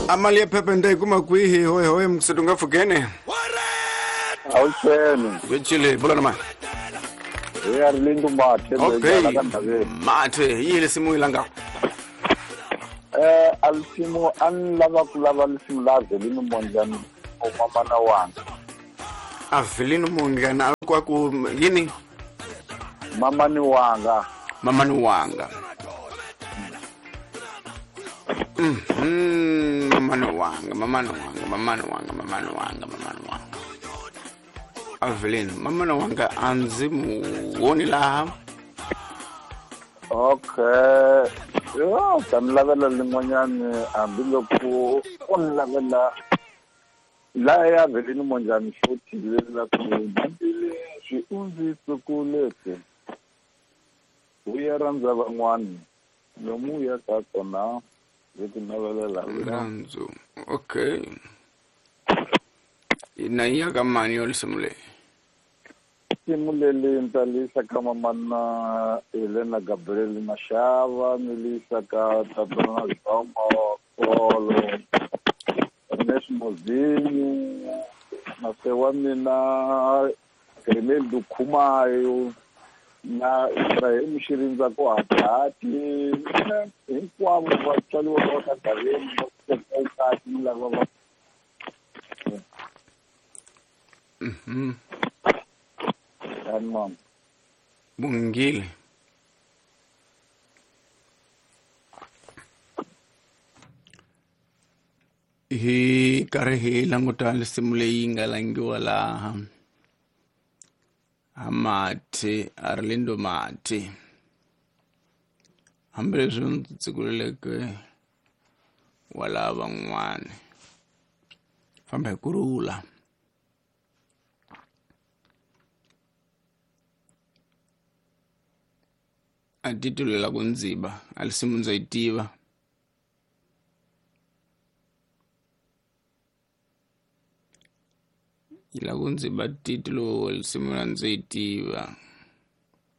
Amalia Pepe ndai kuma kwihi hoye mkisetunga fugene. Awuseni. Wechile bulana ma. Arlindo Mate. Okay. Mate yile simu ilanga. Alsimo an lava kulava alsimo laze lino monjani o mama na wanga. Avelino monjana kwa ku yini? Mama ni wanga. Mama ni wanga. Mama ni wanga. Avelino, mama ni wanga anzimu woni la. Okay. Yo, tan lavela limonyani ambilo ku on lavela la ya velino monjani futhi lela ku ndile swi unzi sukulete. Uyaranza van'wani lomu ya ka kona leti navelela Ranzo. Okay. Ina ya kama ni olisimule. Simulele ntalisa kama mana Elena Gabriel Mashava nilisa ka Tabrana Zoma Polo Ernest Mozinho na sewa mina Kremel Dukumayo na Ibrahim Shirinza ko atati hinkwavo vatswari va ka Gaveni vakati lava va Mom. Bungile. Hi kare langutale simule yinga langi wala amate Arlindo Mate. Ambele zuntu tsikuleleke wala van'wana. Famba kurula. Atitulela kunziba alisimunza itiva ila kunziba titulo alisimunza itiva